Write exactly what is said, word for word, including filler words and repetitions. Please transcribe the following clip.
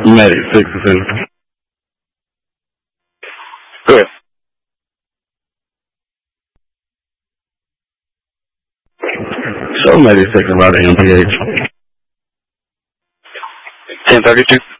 Medic six is in. Go ahead. So Medic six about the M P H. ten thirty-two.